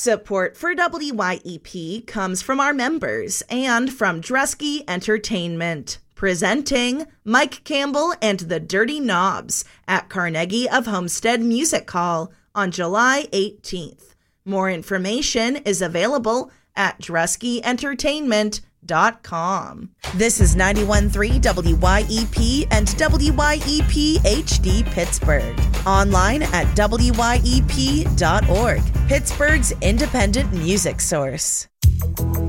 Support for WYEP comes from our members and from Dresky Entertainment, presenting Mike Campbell and the Dirty Knobs at Carnegie of Homestead Music Hall on July 18th. More information is available at DreskyEntertainment.com. This is 91.3 WYEP and WYEP HD Pittsburgh. Online at WYEP.org, Pittsburgh's independent music source.